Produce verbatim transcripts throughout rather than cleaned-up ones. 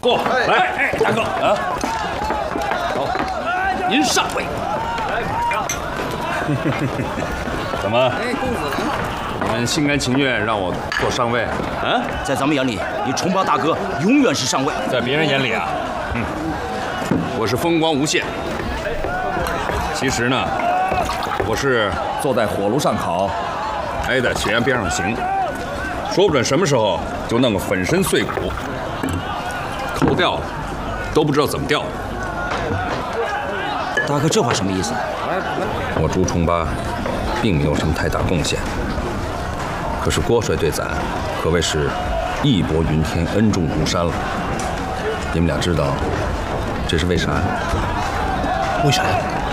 过来，哎，大哥啊，走，您上位。怎么？哎，公子，你们心甘情愿让我做上尉？啊， 在咱们眼里，你崇巴大哥永远是上尉； 在别人眼里啊，嗯，我是风光无限。其实呢，我是坐在火炉上烤，挨在悬崖边上行，说不准什么时候就弄个粉身碎骨，抠掉都不知道怎么掉。 大哥，这话什么意思？ 我朱重八并没有什么太大贡献，可是郭帅对咱可谓是义薄云天、恩重如山了。你们俩知道这是为啥？ 为啥呀？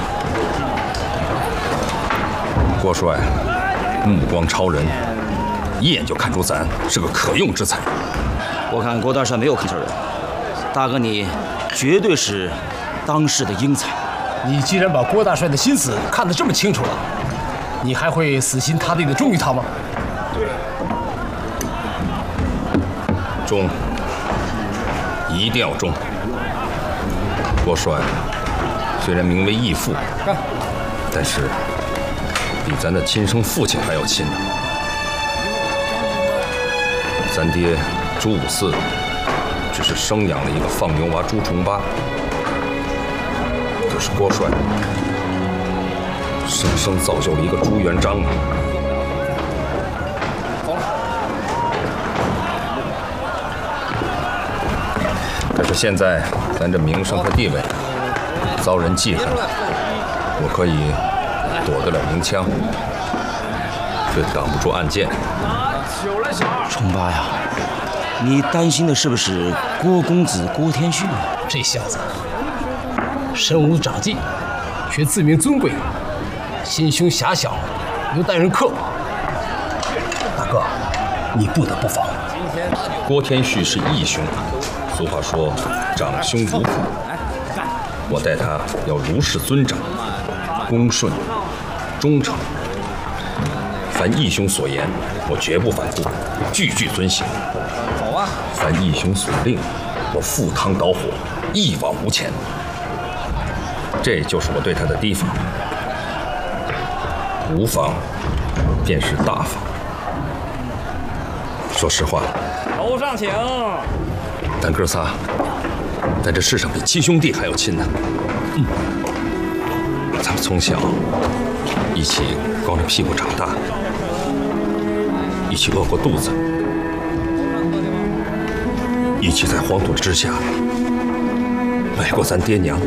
郭帅目光超人，一眼就看出咱是个可用之才。 我看郭大帅没有看错人，大哥你绝对是当世的英才。 你既然把郭大帅的心思看得这么清楚了，你还会死心塌地的忠于他吗？ 忠，一定要忠。郭帅虽然名为义父，但是比咱的亲生父亲还要亲呢。咱爹朱五四只是生养了一个放牛娃朱重八，可是郭帅生生造就了一个朱元璋啊！可是现在咱这名声和地位遭人记恨，我可以躲得了鸣枪，却挡不住暗箭。 重八呀，你担心的是不是郭公子郭天旭啊？ 这小子身无长进，却自命尊贵，心胸狭小，又待人刻薄。大哥，你不得不防。 郭天旭是义兄，俗话说长兄如父，我待他要如是尊长，恭顺忠诚。凡义兄所言，我绝不反顾，句句遵行。走啊！凡义兄所令，我赴汤蹈火，一往无前。这就是我对他的提防。无防，便是大防。说实话， 楼上请。 咱哥仨在这世上比亲兄弟还要亲呢。嗯，咱们从小一起光着屁股长大，一起饿过肚子，一起在黄土之下埋过咱爹娘。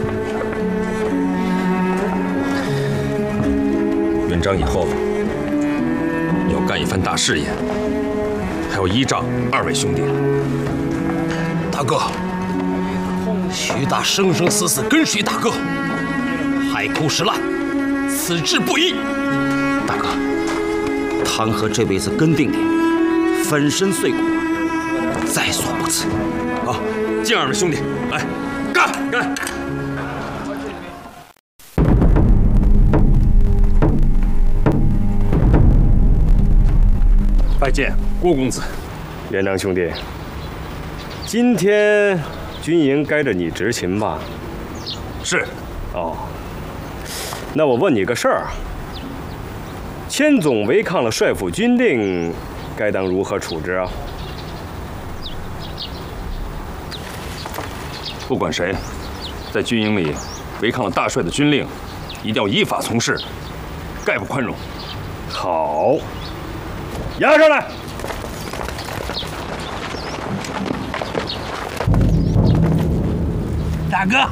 元璋以后要干一番大事业，还要依仗二位兄弟。 大哥，徐大生生死死跟随大哥，海枯石烂，此志不移。 大哥，汤和这辈子跟定定，粉身碎骨，在所不辞。 好，敬二位兄弟，来，干干！拜见郭公子。 元璋兄弟，今天军营该着你执勤吧？ 是。 哦，那我问你个事儿，千总违抗了帅府军令，该当如何处置啊？ 不管谁，在军营里违抗了大帅的军令，一定要依法从事，概不宽容。 好，押上来。 大哥，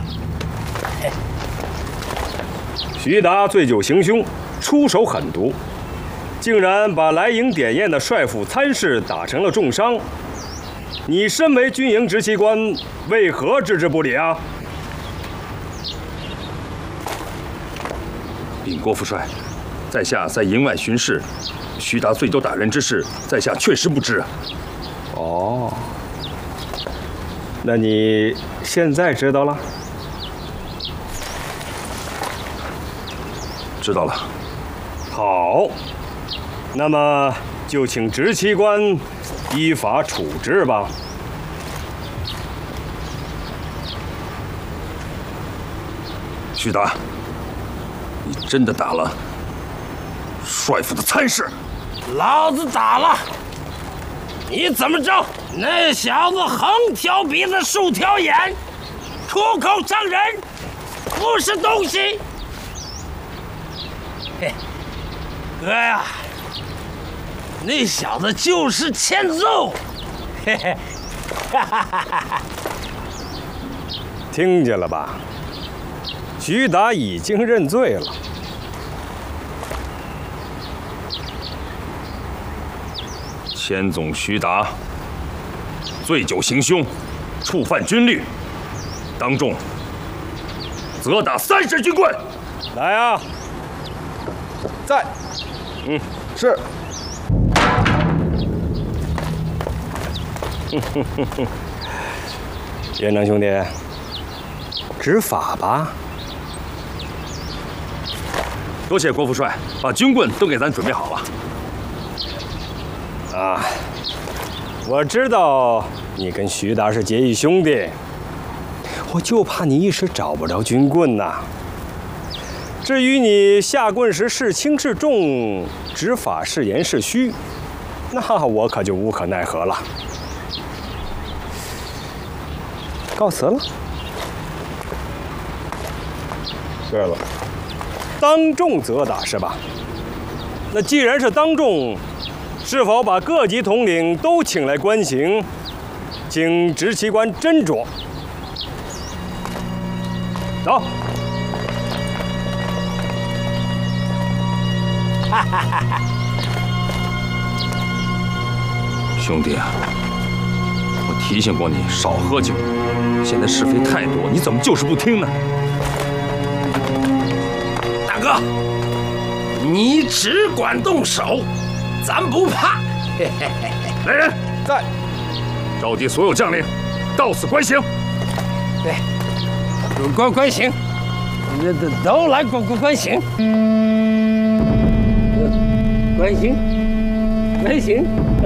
徐达醉酒行凶，出手狠毒，竟然把来营点宴的帅府参事打成了重伤。你身为军营执旗官，为何置之不理啊？ 禀郭副帅，在下在营外巡视，徐达醉酒打人之事，在下确实不知啊。 哦，那你现在知道了？ 知道了。 好，那么就请执旗官依法处置吧。 徐达，你真的打了帅府的参事？ 老子打了！你怎么着？那小子横挑鼻子竖挑眼，出口伤人，不是东西。嘿，哥呀，那小子就是欠揍。嘿嘿，哈哈哈哈哈！ 听见了吧？徐达已经认罪了。 千总徐达醉酒行凶，触犯军律，当众责打三十军棍。 来啊！ 在。 嗯， 是。 连长兄弟，执法吧。 多谢郭副帅，把军棍都给咱准备好了。 啊，我知道你跟徐达是结义兄弟，我就怕你一时找不着军棍呐。至于你下棍时是轻是重，执法是严是虚，那我可就无可奈何了。告辞了。 对了， 当众责打是吧？那既然是当众，是否把各级统领都请来观刑，请执旗官斟酌。走。 兄弟啊，我提醒过你少喝酒，现在是非太多，你怎么就是不听呢？ 大哥，你只管动手，咱不怕。 来人， 在。 召集所有将领，到此观刑。 对，观观刑，都都来观观观刑。观刑，观刑。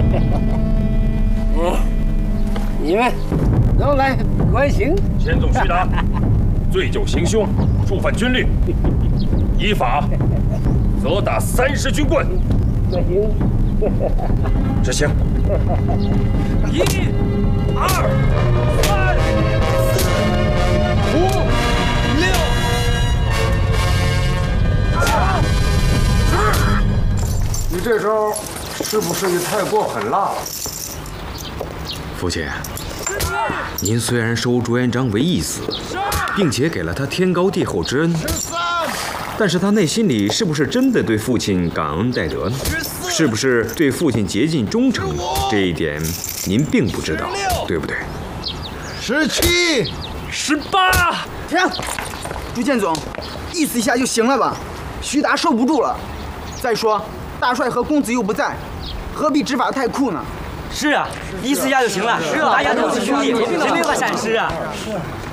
嗯，你们都来观刑。 千总徐达醉酒行凶，触犯军律，依法责打三十军棍。 观刑。 执行。 一、二、三、四、五、六、 七、十。你这招是不是也太过狠了？ 父亲，您虽然收朱元璋为义子，并且给了他天高地厚之恩，但是他内心里是不是真的对父亲感恩戴德呢？是不是对父亲竭尽忠诚？这一点您并不知道，对不对？ 十七、 十八。 停！朱建总，意思一下就行了吧？徐达受不住了。再说，大帅和公子又不在，何必执法太酷呢？ 是啊，意思一下就行了。大家都是兄弟，谁没有个闪失啊？